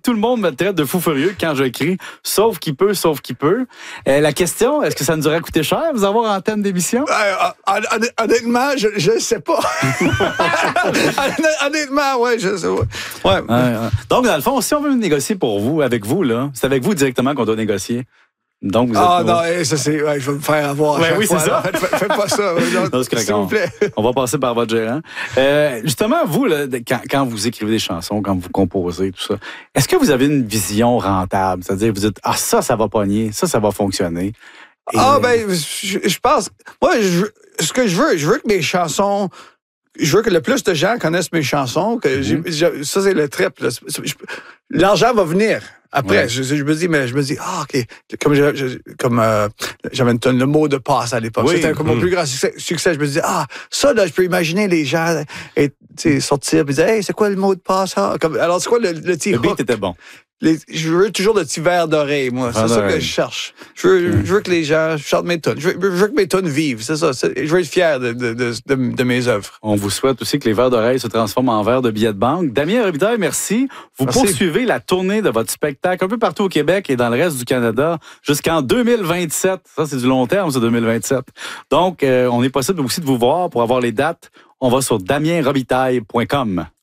tout le monde me traite de fou furieux quand je crie « sauf qui peut ». La question, est-ce que ça nous aurait coûté cher vous avoir en thème d'émission? Honnêtement, je ne sais pas. Honnêtement, oui, je sais pas. Ouais. Donc, dans le fond, si on veut négocier pour vous, avec vous, là, c'est avec vous directement qu'on doit négocier. Donc, vous êtes non, ça c'est. Ouais, je vais me faire avoir. Oui, c'est ça. Faites pas ça. S'il vous plaît. On va passer par votre gérant. Justement, vous, là, quand vous écrivez des chansons, quand vous composez, tout ça, est-ce que vous avez une vision rentable? C'est-à-dire, vous dites, ça va pogner, ça va fonctionner. Je pense. Moi, ce que je veux que mes chansons. Je veux que le plus de gens connaissent mes chansons. Ça, c'est le trip. Là. L'argent va venir. Après, ouais. je me dis, OK. Comme j'avais une tonne, le mot de passe à l'époque. C'était comme mon plus grand succès. Je me dis, ça, là, je peux imaginer les gens sortir et dire, hey, c'est quoi le mot de passe? Alors, c'est quoi le petit hook? Le beat était bon. Je veux toujours le petit verre d'oreille, moi. C'est ça que je cherche. Je veux que les gens chantent mes tunes. Je veux que mes tunes vivent. C'est ça. Je veux être fier de mes œuvres. On vous souhaite aussi que les verres d'oreille se transforment en verres de billets de banque. Damien Robitaille, merci. Vous poursuivez la tournée de votre spectacle un peu partout au Québec et dans le reste du Canada jusqu'en 2027. Ça, c'est du long terme, c'est 2027. Donc, on est possible aussi de vous voir pour avoir les dates. On va sur damienrobitaille.com.